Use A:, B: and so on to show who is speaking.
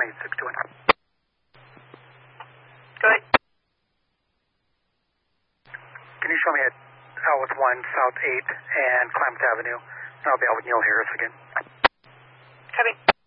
A: 862.
B: Go ahead.
A: Can you show me at South 1, South 8, and Klamath Avenue? I'll be out with Neil Harris again.
B: Copy.